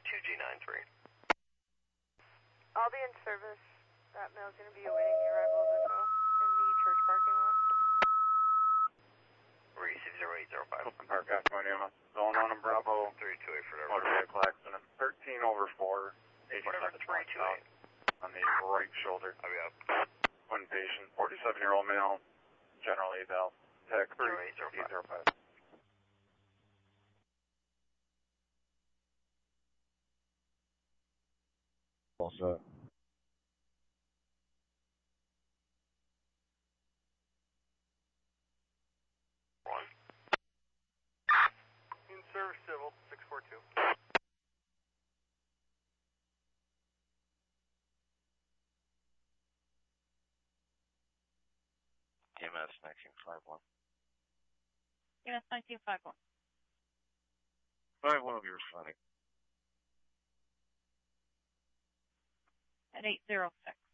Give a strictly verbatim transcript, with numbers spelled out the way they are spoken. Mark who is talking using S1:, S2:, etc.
S1: two G nine three.
S2: I'll be in service. That mail's going to be awaiting the arrival of the tow in the church parking lot.
S1: Receive zero eight zero five.
S3: Open Park Gasconia. Zone on Bravo.
S1: three two eight for
S3: Motor vehicle accident. thirteen over four.
S1: Whatever, three two eight.
S3: On the right shoulder.
S1: I'll be up.
S3: One patient, forty-seven-year-old male, general eval. Tech three eight zero five.
S4: All set.
S1: One.
S5: In service civil, six four two.
S3: E M S nineteen fifty-one.
S6: E M S nineteen fifty-one.
S3: Five one will be responding.
S6: At eight zero six.